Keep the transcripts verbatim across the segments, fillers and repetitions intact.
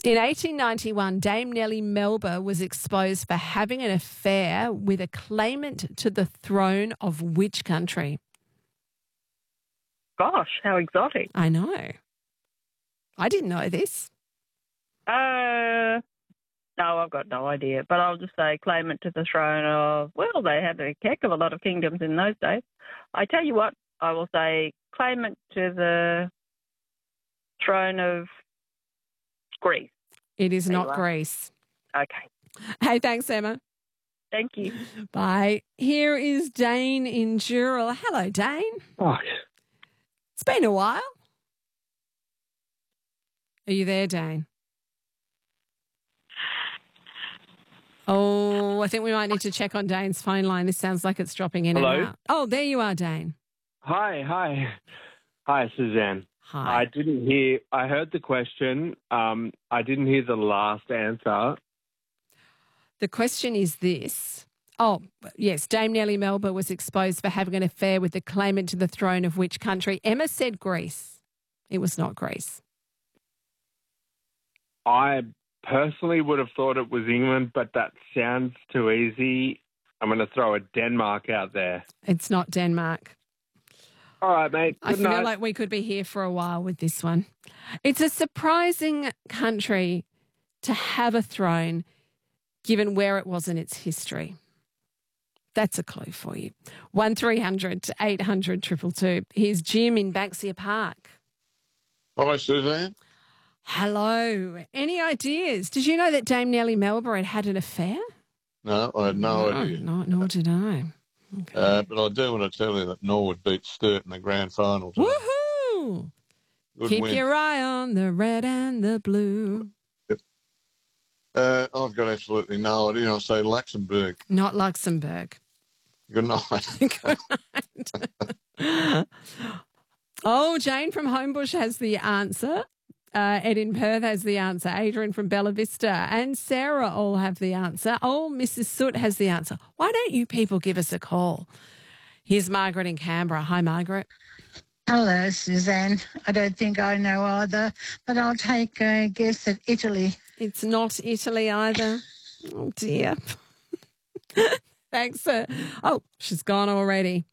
In eighteen ninety-one, Dame Nellie Melba was exposed for having an affair with a claimant to the throne of which country? Gosh, how exotic. I know. I didn't know this. Uh, no, I've got no idea. But I'll just say claimant to the throne of, well, they had a heck of a lot of kingdoms in those days. I tell you what, I will say claimant to the throne of Greece. It is There you not are. Greece. Okay. Hey, thanks, Emma. Thank you. Bye. Here is Dane in Dural. Hello, Dane. Oh, It's been a while. Are you there, Dane? Oh, I think we might need to check on Dane's phone line. This sounds like it's dropping in Hello? and out. Oh, there you are, Dane. hi, hi. Hi, Suzanne. Hi. I didn't hear, I heard the question. Um, I didn't hear the last answer. The question is this. Oh, yes, Dame Nellie Melba was exposed for having an affair with the claimant to the throne of which country? Emma said Greece. It was not Greece. I personally would have thought it was England, but that sounds too easy. I'm going to throw a Denmark out there. It's not Denmark. All right, mate. I Good feel night. like we could be here for a while with this one. It's a surprising country to have a throne given where it was in its history. That's a clue for you. one three hundred eight hundred two two two. Here's Jim in Banksia Park. Hi, Suzanne. Hello. Any ideas? Did you know that Dame Nellie Melba had had an affair? No, I had no, idea. No, nor did I. Okay. Uh, but I do want to tell you that Norwood beat Sturt in the grand final. today. Woohoo! Good Keep win. your eye on the red and the blue. Uh, I've got absolutely no idea. I'll say Luxembourg. Not Luxembourg. Good night. Good night. Oh, Jane from Homebush has the answer. Uh, Ed in Perth has the answer. Adrian from Bella Vista and Sarah all have the answer. Oh, Missus Soot has the answer. Why don't you people give us a call? Here's Margaret in Canberra. Hi, Margaret. Hello, Suzanne. I don't think I know either, but I'll take a guess at Italy. It's not Italy either. Oh, dear. Thanks, sir. Oh, she's gone already.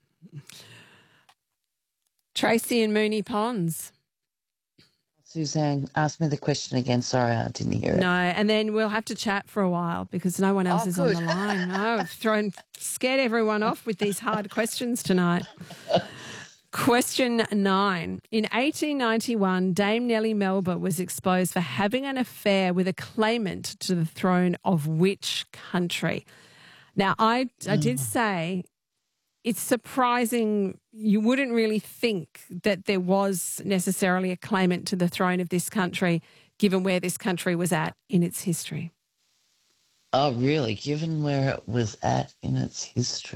Tracy in Mooney Ponds. Suzanne, ask me the question again. Sorry, I didn't hear it. No, and then we'll have to chat for a while because no one else Oh, is good. on the line. No, I've thrown, scared everyone off with these hard questions tonight. Question nine. In eighteen ninety-one, Dame Nellie Melba was exposed for having an affair with a claimant to the throne of which country? Now, I, I did say it's surprising. You wouldn't really think that there was necessarily a claimant to the throne of this country, given where this country was at in its history. Oh, really? Given where it was at in its history.